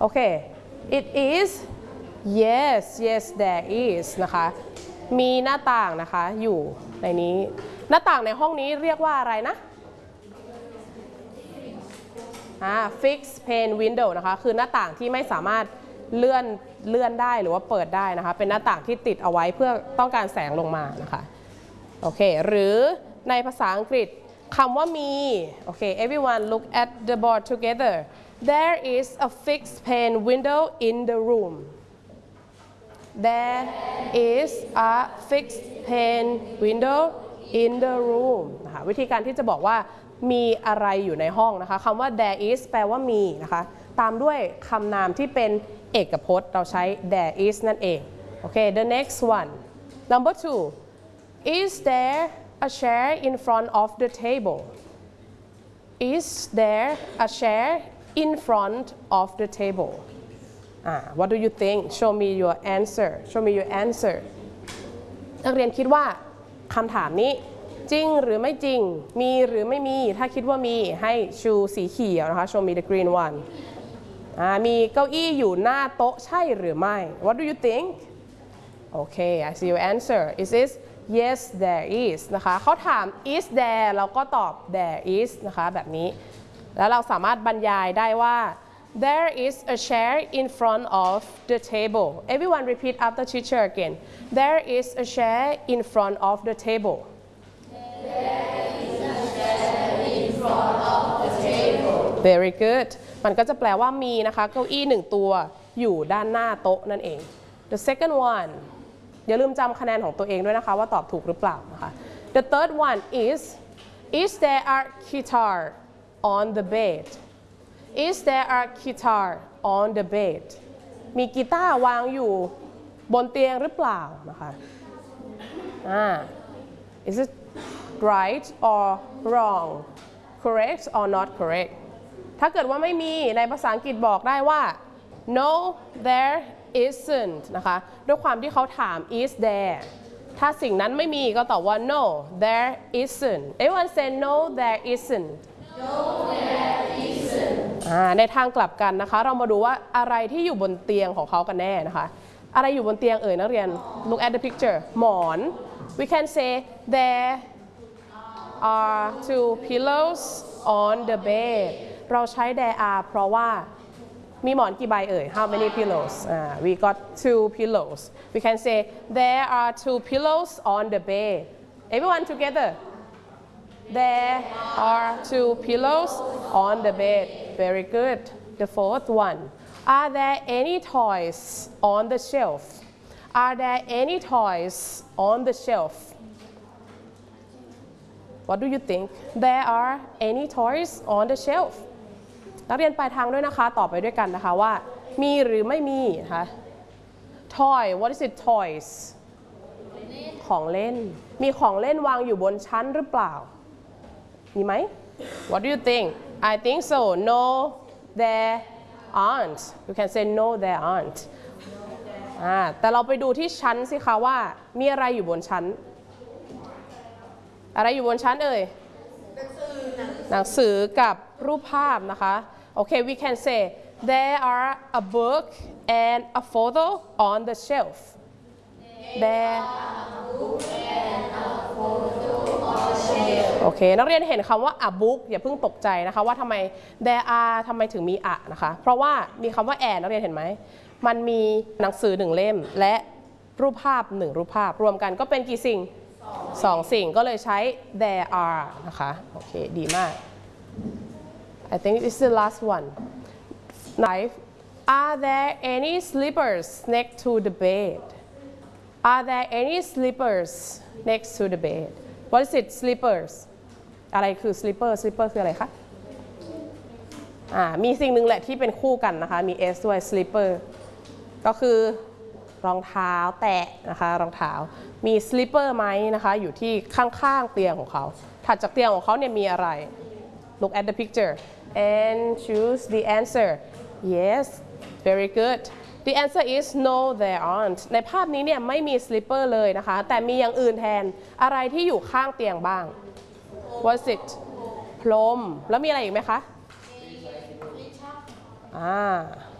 Okay it is yes there is นะคะมีหน้าต่างนะคะอยู่ในนี้หน้าต่างในห้องนี้เรียกว่าอะไรนะfixed pane window นะคะคือหน้าต่างที่ไม่สามารถเลื่อนได้หรือว่าเปิดได้นะคะเป็นหน้าต่างที่ติดเอาไว้เพื่อต้องการแสงลงมานะคะโอเคหรือในภาษาอังกฤษคำว่ามีโอเค everyone look at the board together there is a fixed pane window in the room there is a fixed pane window in the room นะคะวิธีการที่จะบอกว่ามีอะไรอยู่ในห้องนะคะคำว่า there is แปลว่ามีนะคะตามด้วยคำนามที่เป็นเอกพจน์เราใช้ there is นั่นเองโอเค the next one number 2 is there a chair in front of the table is there a chair in front of the table what do you think show me your answerนักเรียนคิดว่าคำถามนี้จริงหรือไม่จริงมีหรือไม่มีถ้าคิดว่ามีให้ชูสีเขียวนะคะ show me the green one มีเก้าอี้อยู่หน้าโต๊ะใช่หรือไม่ what do you think okay I see your answer is this yes there is นะคะเขาถาม is there เราก็ตอบ there is นะคะแบบนี้แล้วเราสามารถบรรยายได้ว่า there is a chair in front of the table everyone repeat after teacher again there is a chair in front of the table Very good มันก็จะแปลว่ามีนะคะเก้าอี้หนึ่งตัวอยู่ด้านหน้าโต๊ะนั่นเอง The second one อย่าลืมจำคะแนนของตัวเองด้วยนะคะว่าตอบถูกหรือเปล่านะคะ The third one is there a guitar on the bed is there a guitar on the bed มีกีตาร์วางอยู่บนเตียงหรือเปล่านะคะIs it right or wrong correct or not correct ถ้าเกิดว่าไม่มีในภาษาอังกฤษบอกได้ว่า no there isn't นะคะด้วยความที่เขาถาม is there ถ้าสิ่งนั้นไม่มีก็ตอบว่า no there isn't everyone say no there isn't no there isn't ในทางกลับกันนะคะเรามาดูว่าอะไรที่อยู่บนเตียงของเขากันแน่นะคะอะไรอยู่บนเตียงเอ่ยนักเรียน look at the picture หมอน we can say there are two pillows on the bed เราใช้ there are เพราะว่ามีหมอนกี่ใบเอ่ย how many pillows we got two pillows we can say there are two pillows on the bed everyone together there are two pillows on the bed very good the fourth one are there any toys on the shelf are there any toys on the shelf What do you think? There are any toys on the shelf นักเรียนปลายทางด้วยนะคะต่อไปด้วยกันนะคะว่ามีหรือไม่มีนะคะ Toy What is it? Toys ของเล่นมีของเล่นวางอยู่บนชั้นหรือเปล่ามีไหม What do you think? I think so No there aren't You can say no there aren't แต่เราไปดูที่ชั้นสิคะว่ามีอะไรอยู่บนชั้นอะไรอยู่บนชั้นเอ่ยหนังสือกับรูปภาพนะคะโอเค we can say there are a book and a photo on the shelf there โอเคนักเรียนเห็นคำว่า a book อย่าเพิ่งตกใจนะคะว่าทำไม there are ทำไมถึงมี a นะคะเพราะว่ามีคำว่า and นักเรียนเห็นไหมมันมีหนังสือ1เล่มและรูปภาพ1รูปภาพรวมกันก็เป็นกี่สิ่ง2สิ่งก็เลยใช้ there are นะคะโอเคดีมาก I think this is the last one Are there any slippers next to the bed Are there any slippers next to the bed What is it slippers อะไรคือ slipper คืออะไรคะมีสิ่งหนึ่งแหละที่เป็นคู่กันนะคะมี s ด้วย slipper ก็คือรองเท้าแตะนะคะรองเท้ามีสลิปเปอร์ไหมนะคะอยู่ที่ข้างๆเตียงของเขาถัดจากเตียงของเขาเนี่ยมีอะไร Look at the picture and choose the answer Yes very good The answer is no there aren't ในภาพนี้เนี่ยไม่มีสลิปเปอร์เลยนะคะแต่มีอย่างอื่นแทนอะไรที่อยู่ข้างเตียงบ้าง What's it พรมแล้วมีอะไรอีกไหมคะ